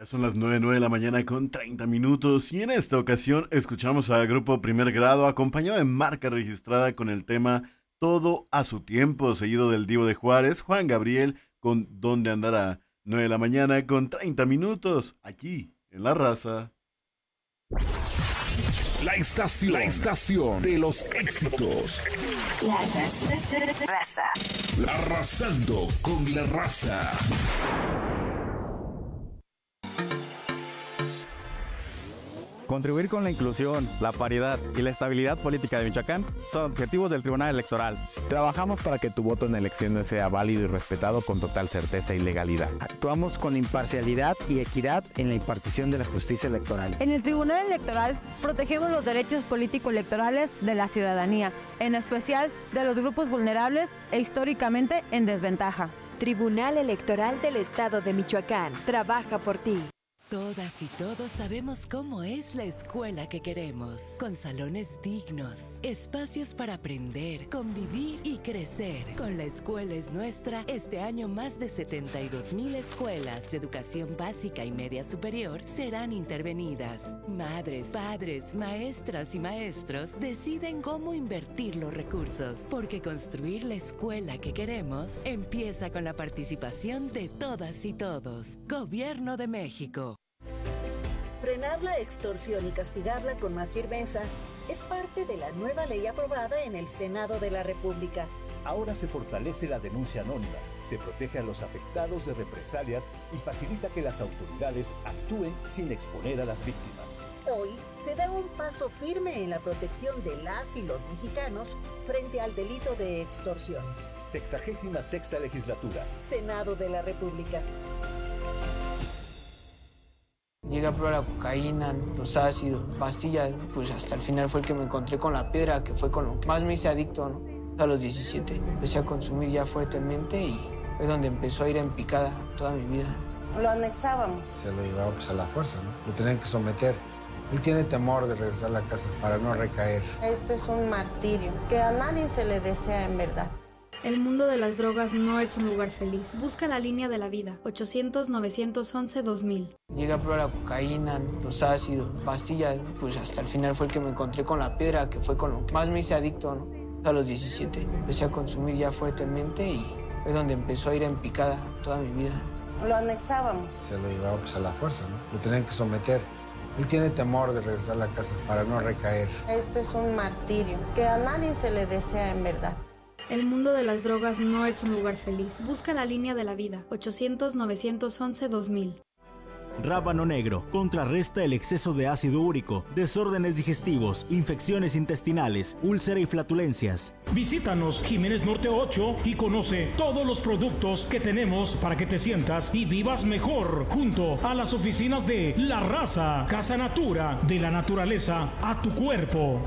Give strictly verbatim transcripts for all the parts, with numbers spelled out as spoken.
Son las nueve, nueve de la mañana con treinta minutos y en esta ocasión escuchamos al grupo Primer Grado acompañado de marca registrada con el tema Todo a su tiempo, seguido del Divo de Juárez, Juan Gabriel, con ¿Dónde andará? nueve de la mañana con treinta minutos, aquí en La Raza. La estación, la estación de los éxitos. La Raza. La Arrasando con La Raza. Contribuir con la inclusión, la paridad y la estabilidad política de Michoacán son objetivos del Tribunal Electoral. Trabajamos para que tu voto en elecciones sea válido y respetado con total certeza y legalidad. Actuamos con imparcialidad y equidad en la impartición de la justicia electoral. En el Tribunal Electoral protegemos los derechos político-electorales de la ciudadanía, en especial de los grupos vulnerables e históricamente en desventaja. Tribunal Electoral del Estado de Michoacán. Trabaja por ti. Todas y todos sabemos cómo es la escuela que queremos, con salones dignos, espacios para aprender, convivir y crecer. Con La Escuela es Nuestra, este año más de setenta y dos mil escuelas de educación básica y media superior serán intervenidas. Madres, padres, maestras y maestros deciden cómo invertir los recursos, porque construir la escuela que queremos empieza con la participación de todas y todos. Gobierno de México. Frenar la extorsión y castigarla con más firmeza es parte de la nueva ley aprobada en el Senado de la República. Ahora se fortalece la denuncia anónima, se protege a los afectados de represalias y facilita que las autoridades actúen sin exponer a las víctimas. Hoy se da un paso firme en la protección de las y los mexicanos frente al delito de extorsión. Sexagésima sexta legislatura. Senado de la República. Llegué a probar la cocaína, los ácidos, pastillas, pues hasta el final fue el que me encontré con la piedra, que fue con lo que más me hice adicto, ¿no? A los diecisiete empecé a consumir ya fuertemente y fue donde empezó a ir en picada toda mi vida. Lo anexábamos. Se lo llevaba pues a la fuerza, ¿no? Lo tenían que someter. Él tiene temor de regresar a la casa para no recaer. Esto es un martirio que a nadie se le desea en verdad. El mundo de las drogas no es un lugar feliz. Busca la línea de la vida. ochocientos, novecientos once, dos mil. Llegué a probar la cocaína, los ácidos, pastillas, pues hasta el final fue el que me encontré con la piedra, que fue con lo que más me hice adicto, ¿no? A los diecisiete empecé a consumir ya fuertemente y fue donde empezó a ir en picada toda mi vida. Lo anexábamos. Se lo llevaba pues a la fuerza, ¿no? Lo tenían que someter. Él tiene temor de regresar a la casa para no recaer. Esto es un martirio que a nadie se le desea en verdad. El mundo de las drogas no es un lugar feliz. Busca la línea de la vida. ochocientos, novecientos once, dos mil. Rábano negro contrarresta el exceso de ácido úrico, desórdenes digestivos, infecciones intestinales, úlcera y flatulencias. Visítanos Jiménez Norte ocho y conoce todos los productos que tenemos para que te sientas y vivas mejor junto a las oficinas de La Raza, Casa Natura, de la naturaleza a tu cuerpo.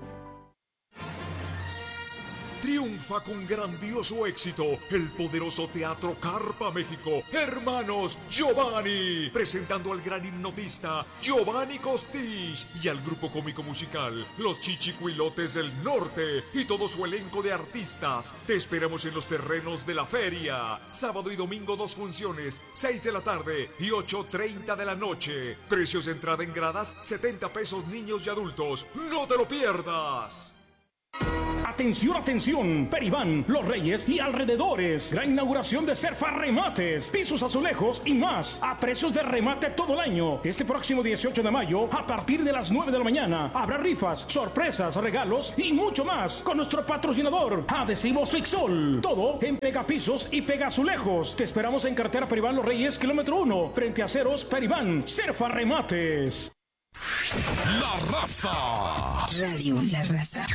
Triunfa con grandioso éxito el poderoso Teatro Carpa México, Hermanos Giovanni, presentando al gran hipnotista Giovanni Costich y al grupo cómico musical Los Chichicuilotes del Norte y todo su elenco de artistas. Te esperamos en los terrenos de la feria, sábado y domingo dos funciones, seis de la tarde y ocho treinta de la noche. Precios de entrada en gradas, setenta pesos niños y adultos. ¡No te lo pierdas! Atención, atención, Peribán, Los Reyes y alrededores. La inauguración de Cerfa Remates, pisos, azulejos y más a precios de remate todo el año. Este próximo dieciocho de mayo, a partir de las nueve de la mañana, habrá rifas, sorpresas, regalos y mucho más con nuestro patrocinador, Adhesivos Fixol. Todo en pegapisos y pegazulejos. Te esperamos en carretera Peribán Los Reyes, kilómetro uno, frente a Ceros, Peribán, Cerfa Remates. La Raza. Radio La Raza.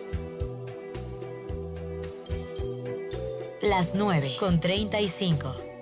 Las nueve con treinta y cinco.